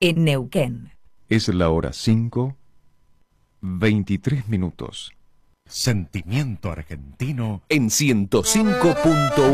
en Neuquén. Es la hora 5:23. Sentimiento argentino En 105.1.